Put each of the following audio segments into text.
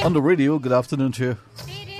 on the radio. Good afternoon to you.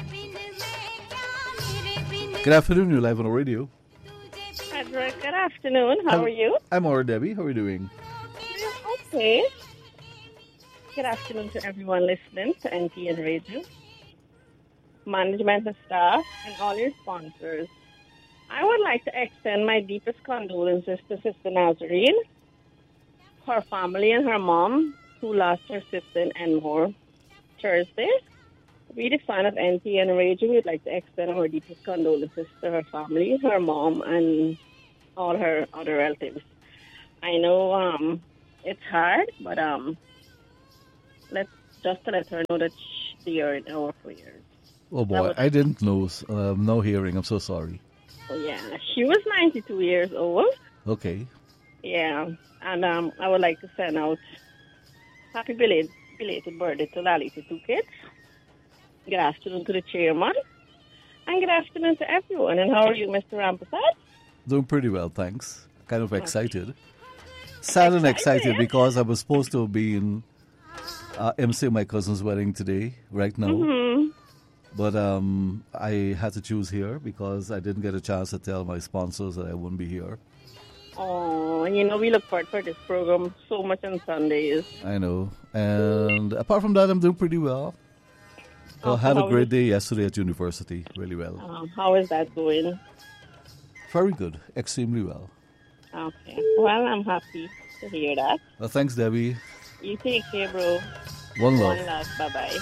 Good afternoon, you're live on the radio. Edric, good afternoon. How are you? I'm all right, Debbie. How are you doing? Okay. Good afternoon to everyone listening to NTN Radio, management and staff, and all your sponsors. I would like to extend my deepest condolences to Sister Nazarene, her family, and her mom, who lost her sister in Enmore Thursday. We're the fan of NTN Radio. We'd like to extend our deepest condolences to her family, her mom, and all her other relatives. I know it's hard, but let her know that they are in our prayers. Oh boy, I didn't know. No hearing. I'm so sorry. Oh, yeah, she was 92 years old. Okay. Yeah, and I would like to send out happy belated birthday to Lalita, 2 kids. Good afternoon to the chairman. And good afternoon to everyone. And how are you, Mr. Rampasad? Doing pretty well, thanks. Kind of excited. Sad and excited because I was supposed to be in MC my cousin's wedding today, right now. Mm-hmm. But I had to choose here because I didn't get a chance to tell my sponsors that I wouldn't be here. Oh, we look forward for this program so much on Sundays. I know. And apart from that, I'm doing pretty well. I had a great day yesterday at university. Really well. How is that going? Very good. Extremely well. Okay. Well, I'm happy to hear that. Well, thanks, Debbie. You take care, bro. One love. One love. Bye-bye.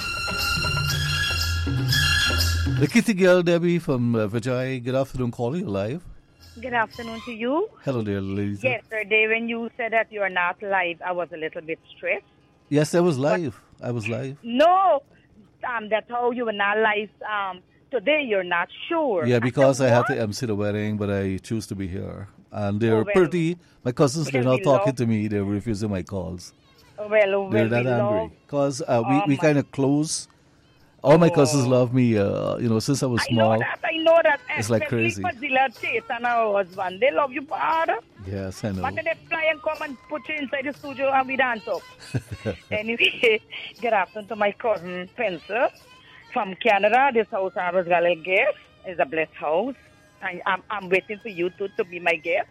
The kitty girl, Debbie from Vijay. Good afternoon, caller. You're live. Good afternoon to you. Hello there, ladies. Yesterday, when you said that you are not live, I was a little bit stressed. Yes, I was live. No, that's how you were not live. Today, you're not sure. Yeah, because I had to MC the wedding, but I choose to be here. And they're pretty. My cousins, they're not talking to me. They're refusing my calls. They're that angry. Because we kind of close. All my cousins love me, since I was small. I know that. It's like crazy. And her husband, they love you, father. Yes, I know. But they fly and come and put you inside the studio and we dance up. Anyway, good afternoon to my cousin Spencer from Canada. This house I was going to guest. It's a blessed house. I'm waiting for you two to be my guest.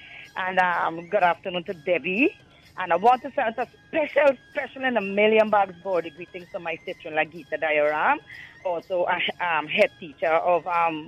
And good afternoon to Debbie. And I want to send a special and a million bucks birthday greetings to my sister-in-law Gita Diaram, also a head teacher of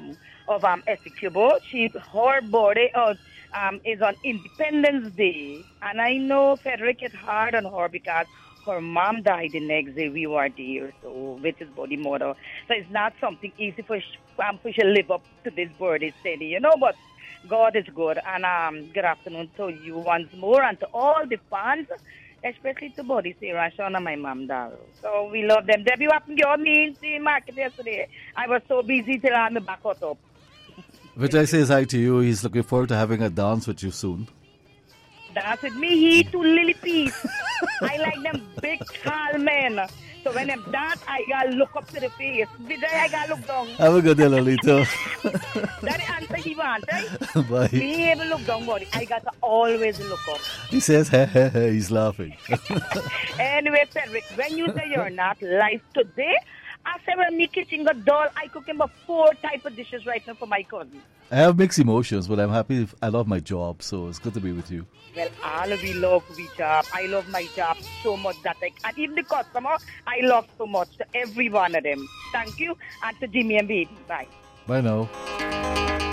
Essecubo. Her birthday is on Independence Day, and I know Frederick is hard on her because her mom died the next day we were there, so which is body mother. So it's not something easy for she to live up to this birthday steady, but God is good. And good afternoon to you once more and to all the fans, especially to Body Sarah and Sean and my mom, Daryl. So we love them. Debbie, what happened to me in the market yesterday? I was so busy till I'm back up. Vijay says hi to you. He's looking forward to having a dance with you soon. Dance with me, he too lily piece. I like them big, tall men. So when I'm dance, I gotta look up to the face. Vijay, I gotta look down. Have a good day, Lolito. That's the answer he wants, right? Bye. Be able to look down, buddy. I gotta always look up. He says, hey, he's laughing. Anyway, Cedric, when you say you're not live today, I said when me kitchen got dull, I cook him 4 type of dishes right now for my cousin. I have mixed emotions, but I'm happy. I love my job, so it's good to be with you. Well, all of we love we job. I love my job so much that and even the customer, I love so much to every one of them. Thank you, and to Jimmy and Baby. Bye. Bye now.